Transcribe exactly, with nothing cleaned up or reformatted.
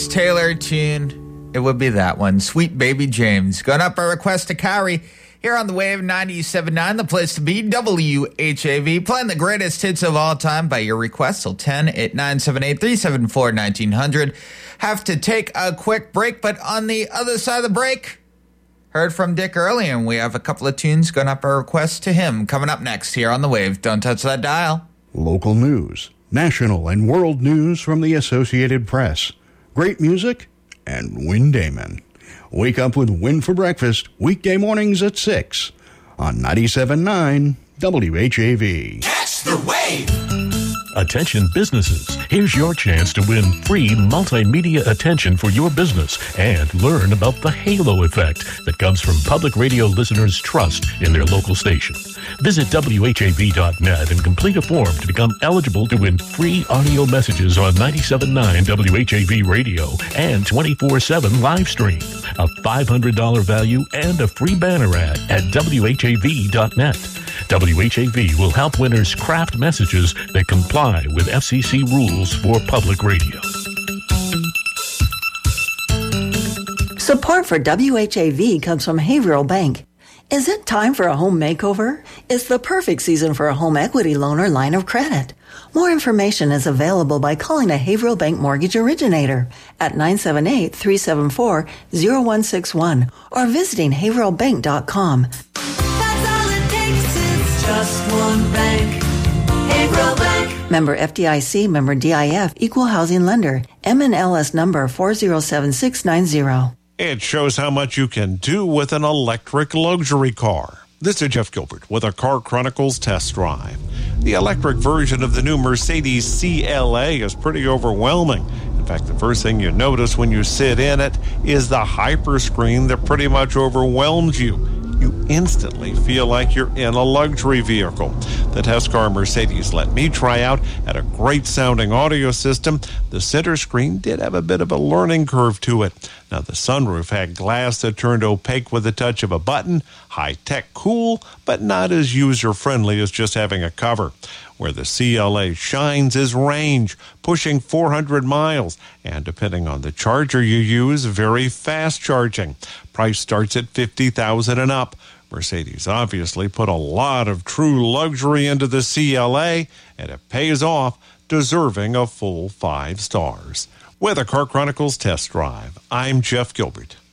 James Taylor tune, it would be that one. Sweet Baby James. Going up a request to Carrie here on the Wave ninety-seven point nine, the place to be, W H A V. Playing the greatest hits of all time by your request till ten at nine seven eight, three seven four, one nine zero zero. Have to take a quick break, but on the other side of the break, heard from Dick earlier, and we have a couple of tunes going up a request to him. Coming up next here on the Wave. Don't touch that dial. Local news, national and world news from the Associated Press. Great music and Win Damon. Wake up with Win for breakfast weekday mornings at six on ninety-seven point nine W H A V. Catch the Wave! Attention businesses, here's your chance to win free multimedia attention for your business and learn about the halo effect that comes from public radio listeners' trust in their local station. Visit W H A V dot net and complete a form to become eligible to win free audio messages on ninety-seven point nine W H A V Radio and twenty-four seven live stream, a five hundred dollars value, and a free banner ad at W H A V dot net. W H A V will help winners craft messages that comply with F C C rules for public radio. Support for W H A V comes from Haverhill Bank. Is it time for a home makeover? It's the perfect season for a home equity loan or line of credit. More information is available by calling a Haverhill Bank mortgage originator at nine seven eight, three seven four, zero one six one or visiting haverhill bank dot com. Just one bank, Haverhill Bank. Member F D I C, member D I F, equal housing lender. M N L S number four zero seven six nine zero. It shows how much you can do with an electric luxury car. This is Jeff Gilbert with a Car Chronicles test drive. The electric version of the new Mercedes C L A is pretty overwhelming. In fact, the first thing you notice when you sit in it is the hyperscreen that pretty much overwhelms you. You instantly feel like you're in a luxury vehicle. The test car Mercedes let me try out had a great sounding audio system. The center screen did have a bit of a learning curve to it. Now, the sunroof had glass that turned opaque with the touch of a button. High-tech cool, but not as user-friendly as just having a cover. Where the C L A shines is range, pushing four hundred miles, and depending on the charger you use, very fast charging. Price starts at fifty thousand dollars and up. Mercedes obviously put a lot of true luxury into the C L A, and it pays off, deserving a full five stars. With a Car Chronicles test drive, I'm Jeff Gilbert.